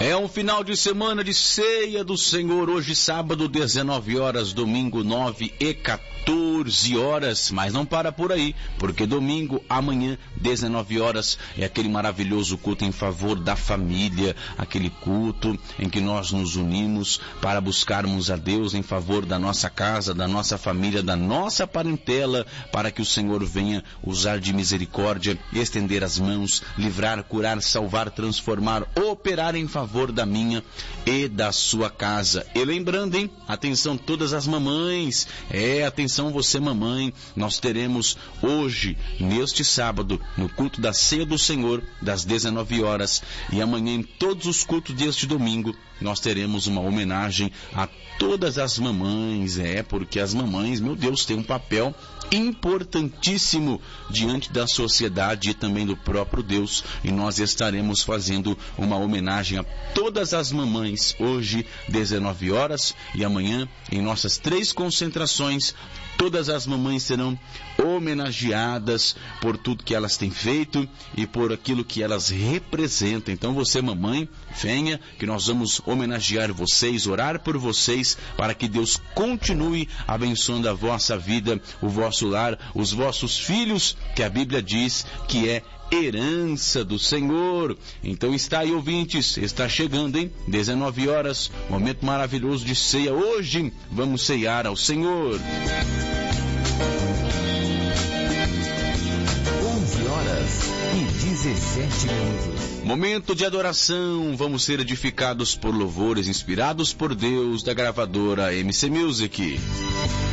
É um final de semana de ceia do Senhor, hoje sábado, 19 horas, domingo 9h14, mas não para por aí, porque domingo, amanhã, 19 horas, é aquele maravilhoso culto em favor da família, aquele culto em que nós nos unimos para buscarmos a Deus em favor da nossa casa, da nossa família, da nossa parentela, para que o Senhor venha usar de misericórdia, estender as mãos, livrar, curar, salvar, transformar, operar em favor da minha e da sua casa. E lembrando, hein? Atenção todas as mamães, atenção você mamãe, nós teremos hoje, neste sábado, no culto da ceia do Senhor, das 19 horas, e amanhã em todos os cultos deste domingo, nós teremos uma homenagem a todas as mamães, porque as mamães, meu Deus, têm um papel importantíssimo diante da sociedade e também do próprio Deus, e nós estaremos fazendo uma homenagem a todas as mamães, hoje, 19 horas, e amanhã, em nossas 3 concentrações, todas as mamães serão homenageadas por tudo que elas têm feito e por aquilo que elas representam. Então você, mamãe, venha, que nós vamos homenagear vocês, orar por vocês, para que Deus continue abençoando a vossa vida, o vosso lar, os vossos filhos, que a Bíblia diz que é herança do Senhor. Então está aí, ouvintes, está chegando, hein? 19 horas, momento maravilhoso de ceia. Hoje vamos ceiar ao Senhor. 11h17. Momento de adoração, vamos ser edificados por louvores inspirados por Deus, da gravadora MC Music.